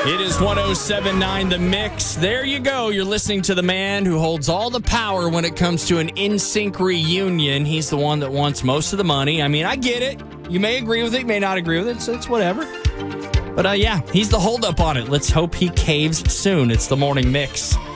It is 107.9 The Mix. There you go. You're listening to the man who holds all the power when it comes to an NSYNC reunion. He's the one that wants most of the money. I mean, I get it. You may agree with it, may not agree with it. So it's whatever. But yeah, he's the holdup on it. Let's hope he caves soon. It's the Morning Mix.